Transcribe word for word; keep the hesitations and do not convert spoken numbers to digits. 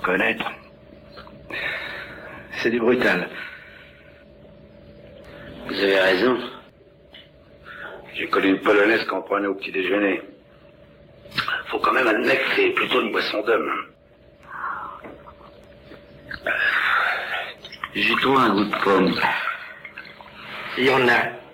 reconnaître. C'est du brutal. Vous avez raison. J'ai connu une Polonaise qu'on prenait au petit déjeuner. Faut quand même admettre que c'est plutôt une boisson d'homme. J'ai trouvé un goût de pomme. Il y en a.